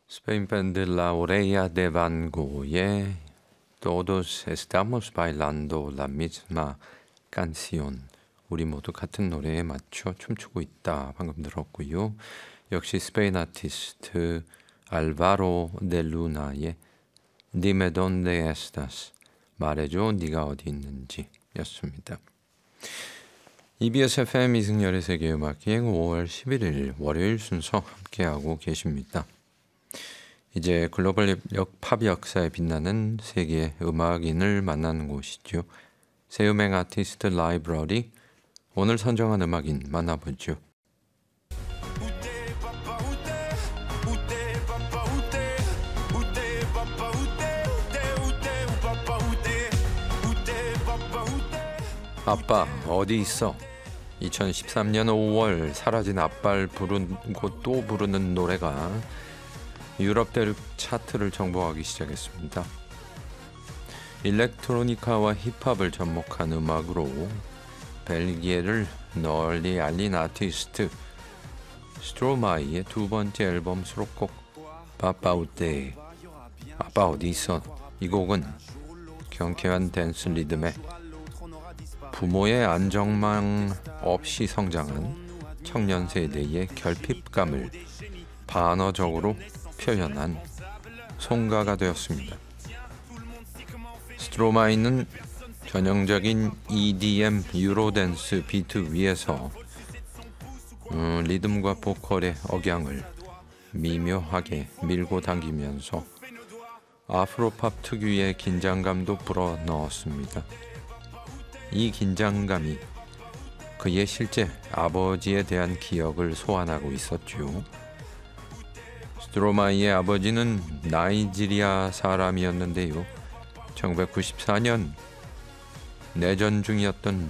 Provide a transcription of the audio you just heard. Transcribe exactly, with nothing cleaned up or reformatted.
스페인 밴드 La Oreja de Van Gogh의 Todos estamos bailando la misma canción. 우리 모두 같은 노래에 맞춰 춤추고 있다. 방금 들었고요. 역시 스페인 아티스트 알바로 데 루나의 Dime dónde estás. 말해줘 네가 어디 있는지 였습니다. 이비에스 에프엠 이승열의 세계음악여행 오월 십일일 월요일 순서 함께하고 계십니다. 이제 글로벌 팝 역사에 빛나는 세계 음악인을 만나는 곳이죠. 새음악 아티스트 라이브러리, 오늘 선정한 음악인 만나보죠. 아빠 어디 있어? 이천십삼년 오월 사라진 아빠를 부르고 또 부르는 노래가 유럽 대륙 차트를 정복하기 시작했습니다. 일렉트로니카와 힙합을 접목한 음악으로 벨기에를 널리 알린 아티스트 스트로마이의 두 번째 앨범 수록곡 파파우테, 아빠 어디 있어? 이 곡은 경쾌한 댄스 리듬에 부모의 안정망 없이 성장한 청년 세대의 결핍감을 반어적으로 표현한 송가가 되었습니다. 스트로마이는 전형적인 이디엠 유로댄스 비트 위에서 음, 리듬과 보컬의 억양을 미묘하게 밀고 당기면서 아프로팝 특유의 긴장감도 불어넣었습니다. 이 긴장감이 그의 실제 아버지에 대한 기억을 소환하고 있었죠. 스트로마이의 아버지는 나이지리아 사람이었는데요. 천구백구십사년 내전 중이었던